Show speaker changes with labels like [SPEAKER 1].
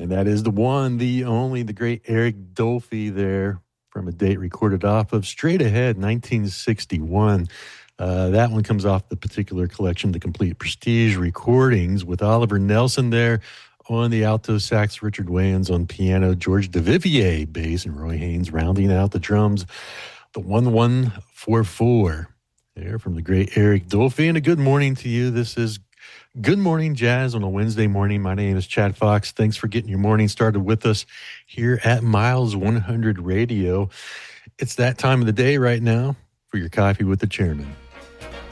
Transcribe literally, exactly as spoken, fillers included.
[SPEAKER 1] And that is the one, the only, the great Eric Dolphy there from a date recorded off of Straight Ahead, nineteen sixty-one. Uh, that one comes off the particular collection, The Complete Prestige Recordings, with Oliver Nelson there on the alto sax, Richard Wayans on piano, George Duvivier bass, and Roy Haynes rounding out the drums. The one one four four there from the great Eric Dolphy. And a good morning to you. This is Good Morning Jazz on a Wednesday morning. My name is Chad Fox. Thanks for getting your morning started with us here at Miles one hundred Radio. It's that time of the day right now for your Coffee with the Chairman.